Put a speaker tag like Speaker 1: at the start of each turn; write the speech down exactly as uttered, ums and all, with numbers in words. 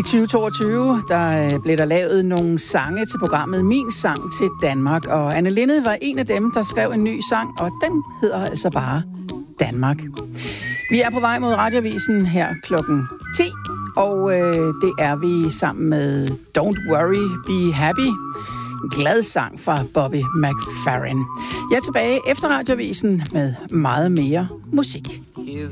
Speaker 1: I tyve toogtyve, der blev der lavet nogle sange til programmet Min Sang til Danmark, og Anne Linnet var en af dem, der skrev en ny sang, og den hedder altså bare Danmark. Vi er på vej mod Radioavisen her klokken ti, og øh, det er vi sammen med Don't Worry, Be Happy. En glad sang fra Bobby McFerrin. Jeg er tilbage efter Radioavisen med meget mere musik.